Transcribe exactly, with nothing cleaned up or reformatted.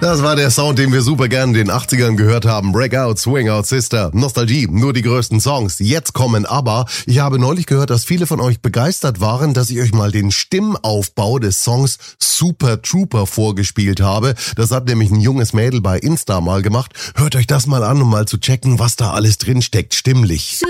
Das war der Sound, den wir super gern in den achtzigern gehört haben. Breakout, Swing Out Sister, Nostalgie, nur die größten Songs. Jetzt kommen aber, ich habe neulich gehört, dass viele von euch begeistert waren, dass ich euch mal den Stimmaufbau des Songs Super Trooper vorgespielt habe. Das hat nämlich ein junges Mädel bei Insta mal gemacht. Hört euch das mal an, um mal zu checken, was da alles drin steckt, stimmlich.